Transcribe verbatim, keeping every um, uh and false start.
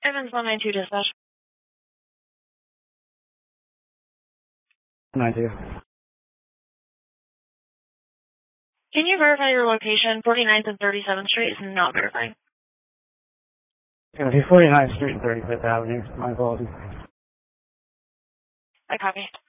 Evans one nine two dispatch. nine two. Can you verify your location? forty-ninth and thirty-seventh Street is not verifying. It's going to be forty-ninth Street and thirty-fifth Avenue. My apologies. I copy.